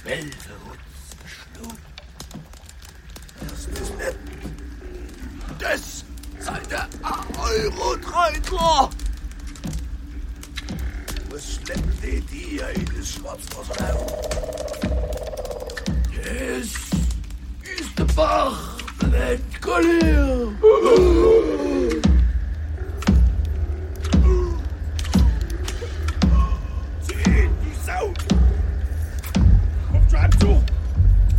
Wölfe uns verschlug. Das ist nicht. Das seid der Eurotreidler. Was schleppen die hier in das Schwarzwasser auf? Das ist der Bach, der Kollier.